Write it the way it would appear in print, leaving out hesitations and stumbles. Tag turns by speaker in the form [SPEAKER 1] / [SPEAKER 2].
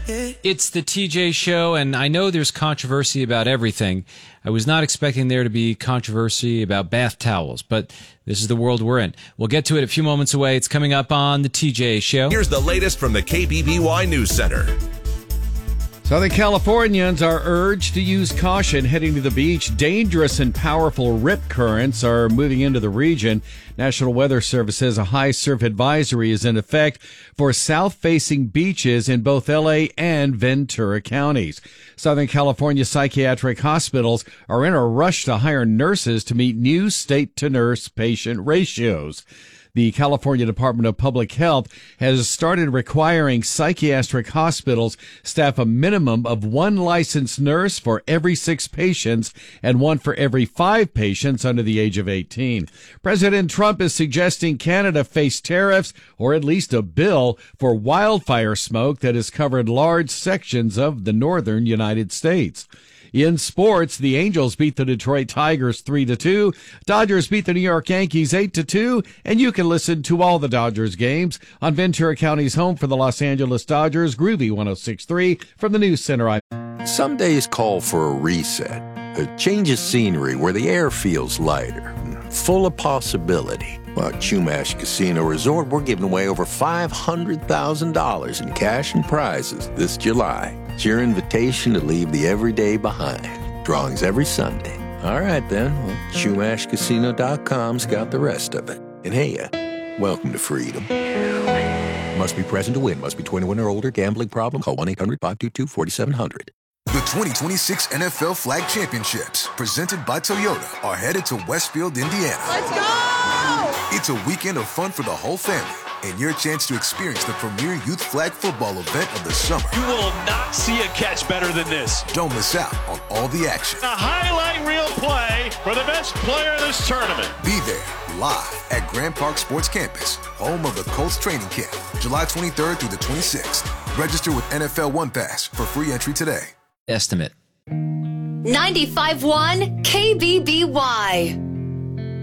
[SPEAKER 1] It's the TJ Show, and I know there's controversy about everything. I was not expecting there to be controversy about bath towels, but this is the world we're in. We'll get to it a few moments away. It's coming up on the TJ Show.
[SPEAKER 2] Here's the latest from the KBBY News Center.
[SPEAKER 3] Southern Californians are urged to use caution heading to the beach. Dangerous and powerful rip currents are moving into the region. National Weather Service says a high surf advisory is in effect for south-facing beaches in both LA and Ventura counties. Southern California psychiatric hospitals are in a rush to hire nurses to meet new state-to-nurse patient ratios. The California Department of Public Health has started requiring psychiatric hospitals staff a minimum of one licensed nurse for every 6 patients and one for every 5 patients under the age of 18. President Trump is suggesting Canada face tariffs or at least a bill for wildfire smoke that has covered large sections of the northern United States. In sports, the Angels beat the Detroit Tigers 3-2. Dodgers beat the New York Yankees 8-2. And you can listen to all the Dodgers games on Ventura County's home for the Los Angeles Dodgers, Groovy 106.3 from the News Center.
[SPEAKER 4] Some days call for a reset, a change of scenery where the air feels lighter, full of possibility. Well, at Chumash Casino Resort, we're giving away over $500,000 in cash and prizes this July. It's your invitation to leave the everyday behind. Drawings every Sunday. All right, then. Well, ChumashCasino.com's got the rest of it. And hey, welcome to freedom. Must be present to win. Must be 21 or older. Gambling problem? Call 1-800-522-4700.
[SPEAKER 5] The 2026 NFL Flag Championships, presented by Toyota, are headed to Westfield, Indiana.
[SPEAKER 6] Let's go!
[SPEAKER 5] It's a weekend of fun for the whole family and your chance to experience the premier youth flag football event of the summer.
[SPEAKER 7] You will not see a catch better than this.
[SPEAKER 5] Don't miss out on all the action.
[SPEAKER 7] A highlight reel play for the best player of this tournament.
[SPEAKER 5] Be there live at Grand Park Sports Campus, home of the Colts training camp, July 23rd through the 26th. Register with NFL One Pass for free entry today.
[SPEAKER 1] Estimate.
[SPEAKER 6] 95.1 KBBY.